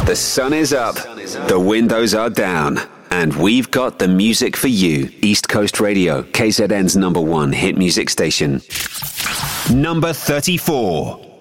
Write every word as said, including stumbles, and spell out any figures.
The sun is up, the windows are down, and we've got the music for you. East Coast Radio, K Z N's number one hit music station. Number thirty-four.